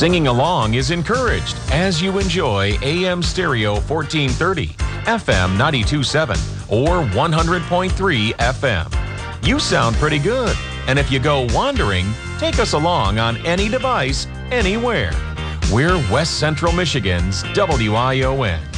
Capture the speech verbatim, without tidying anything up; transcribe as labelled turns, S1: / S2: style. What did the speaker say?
S1: Singing along is encouraged as you enjoy A M Stereo fourteen thirty, F M ninety-two point seven, or one hundred point three F M. You sound pretty good, and if you go wandering, take us along on any device, anywhere. We're West Central Michigan's W I O N.